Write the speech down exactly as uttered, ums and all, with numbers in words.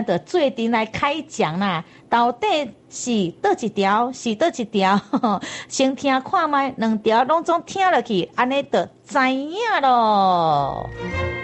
的做阵来开讲啦，到底是倒一条，是倒一条，先听看卖，两条拢总听落去，安尼就知影咯。